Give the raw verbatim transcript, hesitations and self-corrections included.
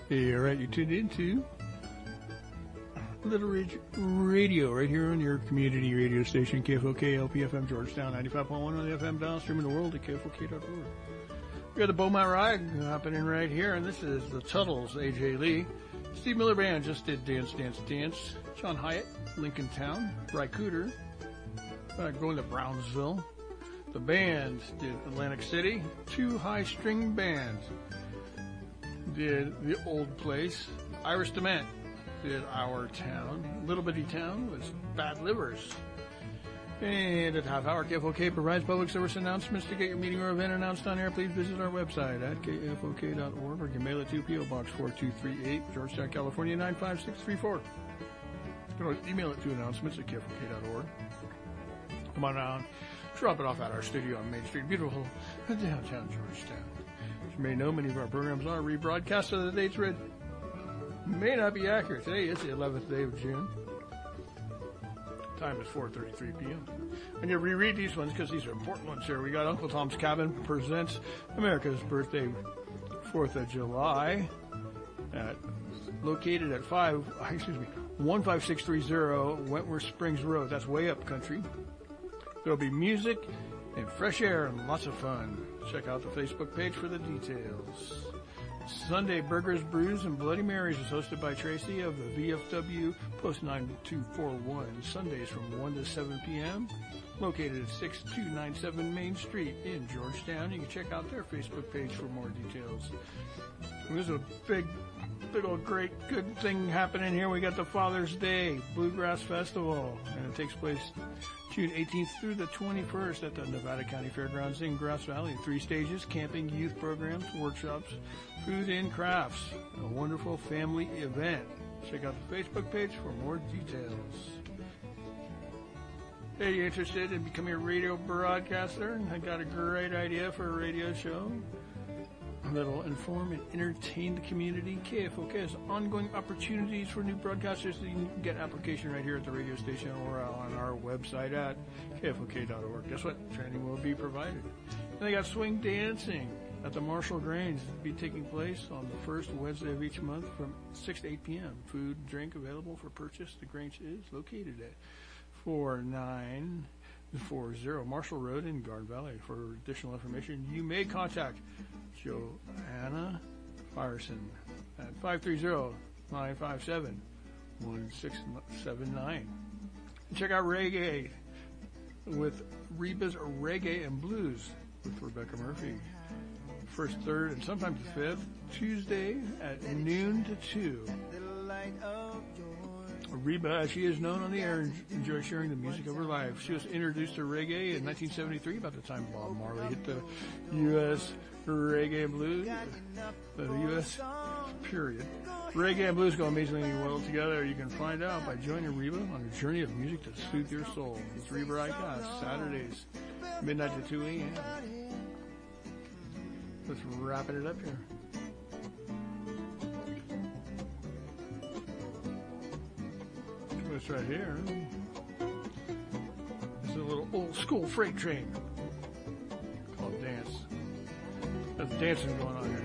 Hey, all right, you tuned into Little Ridge Radio right here on your community radio station, K F O K L P F M Georgetown, ninety-five point one on the F M dial, streaming the world at K F O K dot org. We got the Beaumont Ride happening right here, and this is the Tuttles, A J Lee. Steve Miller Band just did Dance, Dance, Dance. John Hyatt, Lincoln Town. Bry Cooter, uh, going to Brownsville. The band did Atlantic City. Two High String Bands did The Old Place. Iris DeMent did Our Town. Little Bitty Town was Bad Livers. And at half hour, K F O K provides public service announcements. To get your meeting or event announced on air, please visit our website at K F O K dot org, or you can mail it to P O Box four two three eight, Georgetown, California, nine five six three four. You can always email it to announcements at K F O K dot org. Come on down, drop it off at our studio on Main Street, beautiful downtown Georgetown. As you may know, many of our programs are rebroadcast, so the dates read may not be accurate. Today is the eleventh day of June. Time is four thirty-three p.m. And you reread these ones because these are important ones here. We got Uncle Tom's Cabin presents America's Birthday, fourth of July, at, located at five, excuse me, one five six three zero Wentworth Springs Road. That's way up country. There'll be music and fresh air and lots of fun. Check out the Facebook page for the details. Sunday Burgers, Brews, and Bloody Marys is hosted by Tracy of the V F W Post nine two four one. Sundays from one to seven p.m. Located at six two nine seven Main Street in Georgetown. You can check out their Facebook page for more details. There's a big, big old great good thing happening here. We got the Father's Day Bluegrass Festival, and it takes place June eighteenth through the twenty-first at the Nevada County Fairgrounds in Grass Valley. Three stages: camping, youth programs, workshops, food and crafts. A wonderful family event. Check out the Facebook page for more details. Hey, you interested in becoming a radio broadcaster? I got a great idea for a radio show that'll inform and entertain the community. K F O K has ongoing opportunities for new broadcasters. You can get an application right here at the radio station or on our website at K F O K dot org. Guess what? Training will be provided. And they got swing dancing at the Marshall Grange. It'll be taking place on the first Wednesday of each month from six to eight p.m. Food and drink available for purchase. The Grange is located at four nine four zero Marshall Road in Garden Valley. For additional information, you may contact Joanna Firesen at five three zero, nine five seven, one six seven nine. And check out Reggae with Reba's Reggae and Blues with Rebecca Murphy. First, third, and sometimes the fifth, Tuesday at noon to two. Reba, as she is known on the air, enjoys sharing the music of her life. She was introduced to reggae in nineteen seventy-three, about the time Bob Marley hit the U S reggae and blues, the U S period. Reggae and blues go amazingly well together. You can find out by joining Reba on a journey of music to soothe your soul. It's Reba Icos, Saturdays, midnight to two a.m. Let's wrap it up here. This right here is a little old school freight train called Dance. There's dancing going on here.